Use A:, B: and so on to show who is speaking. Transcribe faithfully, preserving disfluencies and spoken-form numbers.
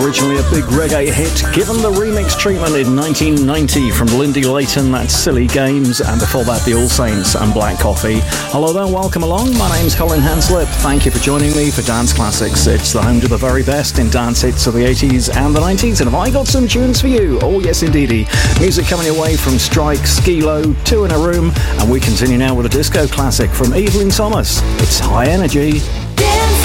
A: Originally a big reggae hit, given the remix treatment in nineteen ninety from Lindy Layton, that's Silly Games, and before that the All Saints and Black Coffee. Hello there, welcome along, my name's Colin Hanslip. Thank you for joining me for Dance Classics. It's the home to the very best in dance hits of the eighties and the nineties, and have I got some tunes for you? Oh yes indeedy. Music coming your way from Strike, Skilo, Two in a Room, and we continue now with a disco classic from Evelyn Thomas. It's High Energy.